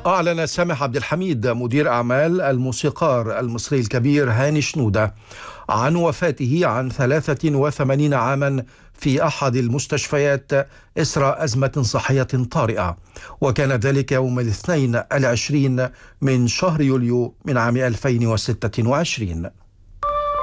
أعلن سامح عبد الحميد مدير أعمال الموسيقار المصري الكبير هاني شنودة عن وفاته عن 83 عاما في أحد المستشفيات إثر أزمة صحية طارئة، وكان ذلك يوم الاثنين 20 من شهر يوليو من عام 2026.